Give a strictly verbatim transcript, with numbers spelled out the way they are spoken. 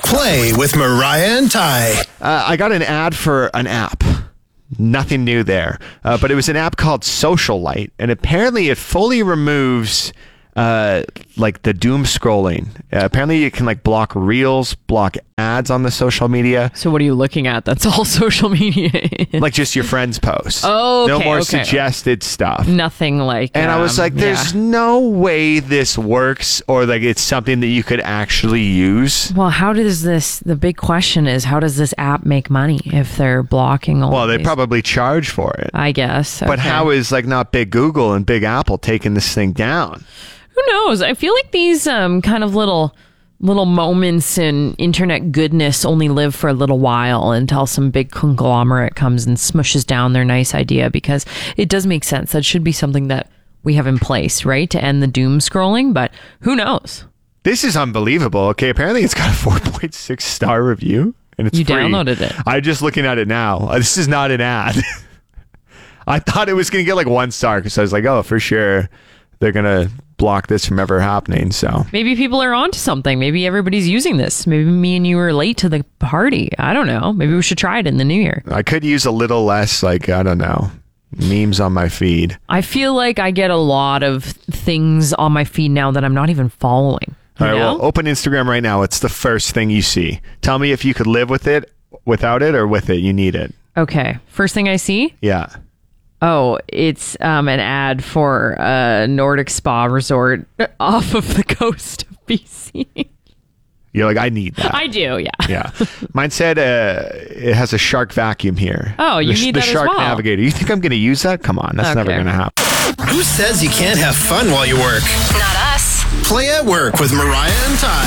Play with Mariah and Ty. Uh, I got an ad for an app. Nothing new there. Uh, but it was an app called Socialite, and apparently it fully removes uh, like the doom scrolling. Uh, apparently you can like block reels, block ads on the social media. So what are you looking at? That's all social media is. Like just your friends' posts. Oh, okay, no more okay. suggested stuff. Nothing like. And um, I was like, there's yeah. no way this works, or like it's something that you could actually use. Well, how does this? The big question is, how does this app make money if they're blocking all? Well, of they these? probably charge for it. I guess. But okay. how is like not Big Google and Big Apple taking this thing down? Who knows? I feel like these um, kind of little little moments in internet goodness only live for a little while until some big conglomerate comes and smushes down their nice idea, because it does make sense. That should be something that we have in place, right? To end the doom scrolling, but who knows? This is unbelievable. Okay, apparently it's got a four point six star review, and it's You free. downloaded it. I'm just looking at it now. Uh, This is not an ad. I thought it was going to get like one star because I was like, oh, for sure they're going to block this from ever happening. So Maybe people are onto something. Maybe everybody's using this. Maybe me and you were late to the party. I don't know. Maybe we should try it in the new year. I could use a little less, like, I don't know, memes on my feed. I feel like I get a lot of things on my feed now that I'm not even following. You All right, know? well, open Instagram right now. It's the first thing you see. Tell me if you could live with it, without it, or with it. You need it. Okay. First thing I see. Yeah. Oh, it's um, an ad for a Nordic spa resort off of the coast of B C. You're like, I need that. I do, yeah. Yeah. Mine said uh, it has a shark vacuum here. Oh, you the, need the that as Shark well. Navigator. You think I'm going to use that? Come on. That's never Okay. going to happen. Who says you can't have fun while you work? Not us. Play at Work with Mariah and Ty.